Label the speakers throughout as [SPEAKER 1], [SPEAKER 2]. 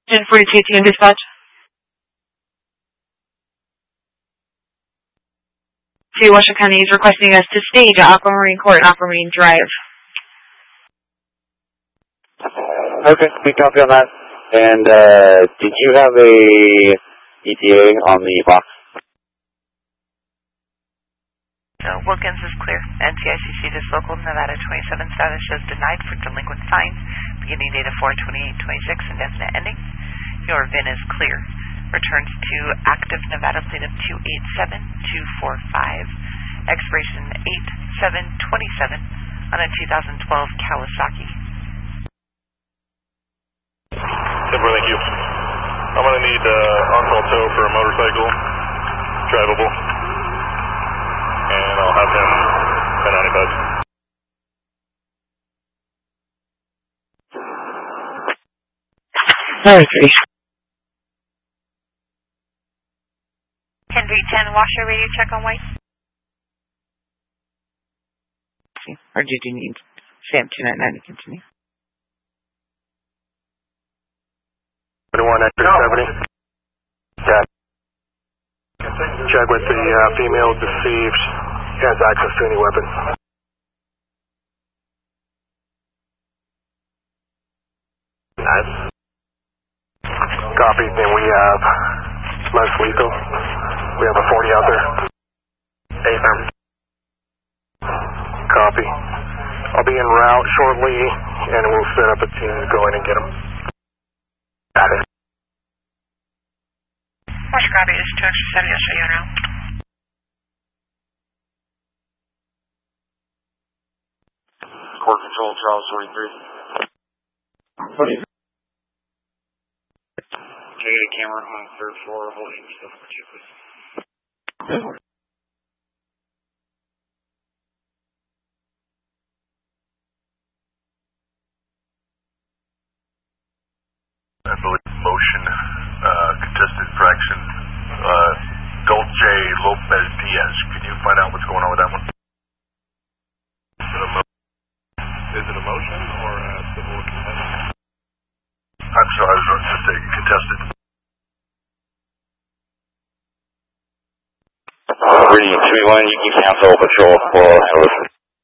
[SPEAKER 1] 1042 team dispatch. City of Washoe County is requesting us to stage at Aquamarine Court, Aquamarine Drive.
[SPEAKER 2] Okay, we copy on that. And did you have a ETA on the box?
[SPEAKER 3] So Wilkins is clear. NTICC this local Nevada 27 status shows denied for delinquent fines. Beginning date of 4/28/26, indefinite ending. Your VIN is clear. Returns to active Nevada plate of 287245. Expiration 8/7/27 on a 2012 Kawasaki.
[SPEAKER 4] Simple, thank you. I'm going to need on-call tow for a motorcycle, drivable, and I'll have him send out a bus.
[SPEAKER 1] Sorry, 3.
[SPEAKER 3] 10-3-10, Washoe radio check on white.
[SPEAKER 1] Or did you need Sam 299 to continue?
[SPEAKER 4] 21 extra 70. Yeah. Check with the female to see if she has access to any weapons. Nice. Copy. Then we have most lethal. We have a 40 out there. Affirm. Copy. I'll be en route shortly, and we'll set up a team to go in and get them. Got it.
[SPEAKER 3] Washoe copy, this is 2 extra 70, I'll show you around.
[SPEAKER 2] Court control, Charles 43. Can I get a camera on the 3rd floor holding stuff for you, please?
[SPEAKER 4] I believe motion, contested infraction, Dolce Lopez Diaz. Can you find out what's going on with that one? Is it a motion or a civil contested? I'm sorry, I was going to say contested.
[SPEAKER 2] Reading 3-1, you can cancel patrol for service.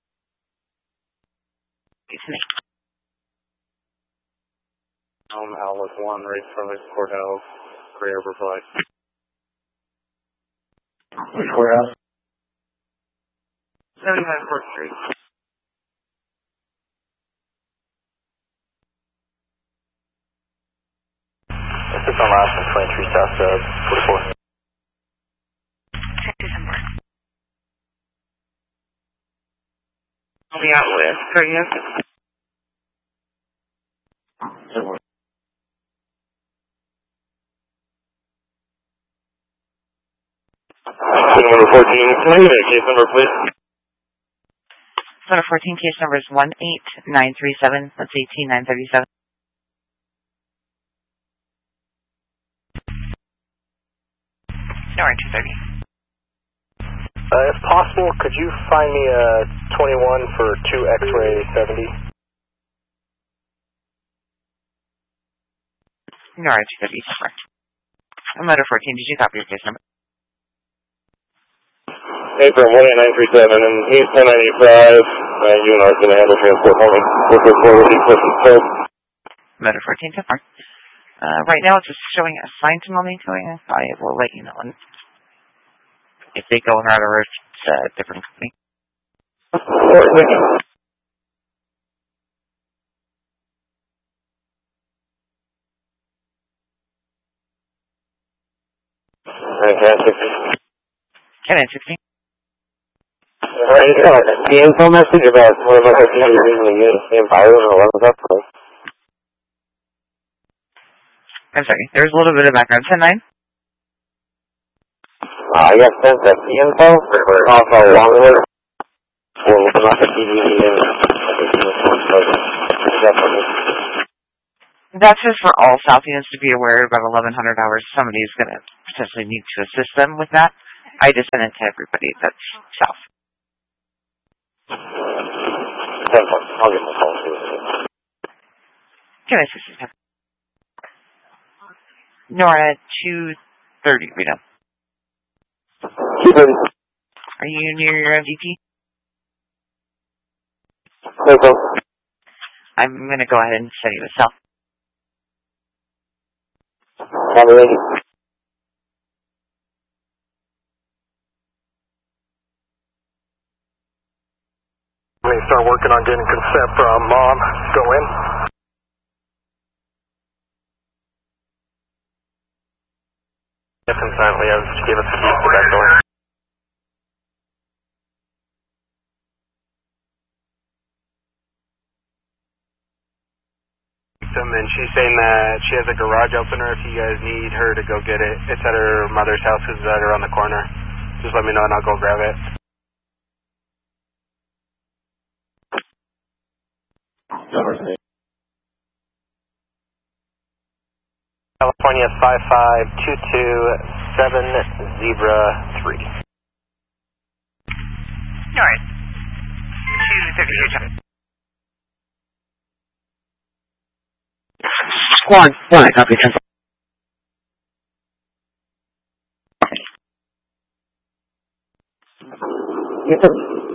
[SPEAKER 2] Outlook 1, right from the courthouse, Gray River Flight. Which courthouse?
[SPEAKER 1] 75 Court Street.
[SPEAKER 2] This is on last one, 23 South 44.
[SPEAKER 3] Check December.
[SPEAKER 1] I'll be out with 30th.
[SPEAKER 2] Number 14, can I get a case number, please?
[SPEAKER 1] Number 14, case number is 18937. That's 18937.
[SPEAKER 3] Nora 230.
[SPEAKER 4] If possible, could you find me a 21 for 2 X-ray 70?
[SPEAKER 1] Nora 230, correct. Motor 14, did you copy your case number?
[SPEAKER 2] Hey, from 18937, and he's 1095, and you and I are going to handle transport for me.
[SPEAKER 1] Motor 14, 10 4. Right now it's just showing a sign to going. I will let you know if they go in or if it's a different company.
[SPEAKER 2] Okay,
[SPEAKER 1] 10 16.
[SPEAKER 2] Alright, the info message about one of my customers usually get the same fire and 11 up for us.
[SPEAKER 1] I'm sorry, there's a little bit of background. 10-9.
[SPEAKER 2] I got sent that the info off our long list. We'll open up the DVD and
[SPEAKER 1] That's just for all South units to be aware. About 1100 hours, somebody is going to potentially need to assist them with that. I just sent it to everybody that's South.
[SPEAKER 2] I'll give them a call.
[SPEAKER 1] Can I assist you? NORAD 230, Rita.
[SPEAKER 2] 230.
[SPEAKER 1] Are you near your MVP?
[SPEAKER 2] Okay.
[SPEAKER 1] I'm going to go ahead and send you a cell.
[SPEAKER 2] Copy, thank you.
[SPEAKER 4] Let me start working on getting consent from Mom. Go in. If consent, we have to give us the keys to that door. And she's saying that she has a garage opener if you guys need her to go get it. It's at her mother's house, it's right around the corner. Just let me know and I'll go grab it. California 55227 Zebra 3.
[SPEAKER 3] NORAD 230.
[SPEAKER 1] Squad 1, copy 10.
[SPEAKER 2] Yes, sir.